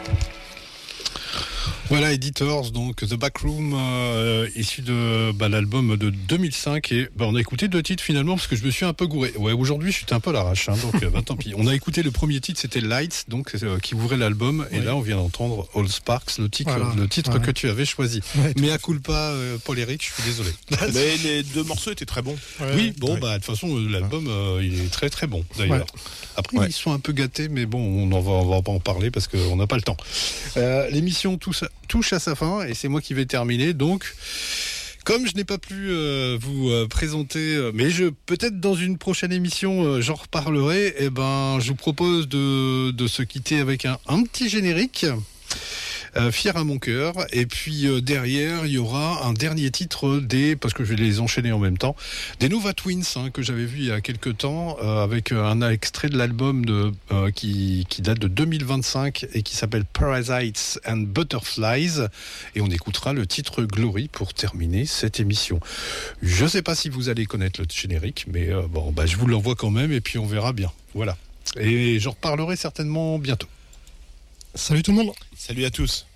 Voilà, Editors, donc The Backroom, issu de l'album de 2005. Et on a écouté 2 titres finalement, parce que je me suis un peu gouré. Ouais, aujourd'hui, je suis un peu à l'arrache, donc tant pis. On a écouté le premier titre, c'était Lights, donc qui ouvrait l'album. Et là, on vient d'entendre All Sparks, le titre que tu avais choisi. Ouais, mais à culpa, Paul-Éric, je suis désolé. Mais les 2 morceaux étaient très bons. Oui, de toute façon, l'album, il est très très bon, d'ailleurs. Ouais. Après, ils sont un peu gâtés, mais bon, on va pas en parler parce qu'on n'a pas le temps. L'émission touche à sa fin et c'est moi qui vais terminer. Donc, comme je n'ai pas pu vous présenter, mais peut-être dans une prochaine émission, j'en reparlerai. Et je vous propose de se quitter avec un petit générique. Fier à mon cœur, et puis derrière il y aura un dernier titre parce que je vais les enchaîner en même temps, des Nova Twins que j'avais vu il y a quelques temps avec un extrait de l'album qui date de 2025 et qui s'appelle Parasites and Butterflies, et on écoutera le titre Glory pour terminer cette émission. Je sais pas si vous allez connaître le générique, mais je vous l'envoie quand même et puis on verra bien. Voilà, et j'en reparlerai certainement bientôt. Salut tout le monde. Salut à tous.